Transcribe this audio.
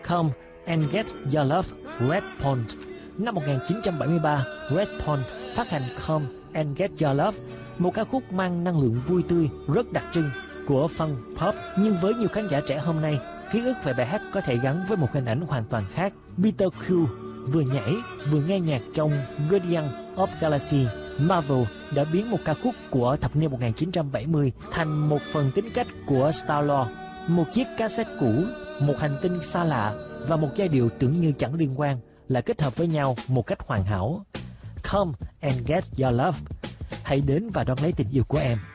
Come and Get Your Love, Red Pond. Năm 1973, Red Pond phát hành Come and Get Your Love, một ca khúc mang năng lượng vui tươi, rất đặc trưng của funk pop. Nhưng với nhiều khán giả trẻ hôm nay, ký ức về bài hát có thể gắn với một hình ảnh hoàn toàn khác. Peter Q vừa nhảy vừa nghe nhạc trong Guardians of Galaxy. Marvel đã biến một ca khúc của thập niên 1970 thành một phần tính cách của Star-Lord. Một chiếc cassette cũ, một hành tinh xa lạ và một giai điệu tưởng như chẳng liên quan lại kết hợp với nhau một cách hoàn hảo. Come and Get Your Love. Hãy đến và đón lấy tình yêu của em.